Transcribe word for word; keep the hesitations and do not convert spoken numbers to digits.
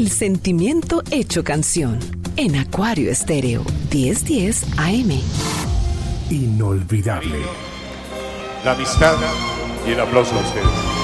el sentimiento hecho canción. En Acuario Estéreo, diez diez A M. Inolvidable. La amistad y el aplauso a ustedes.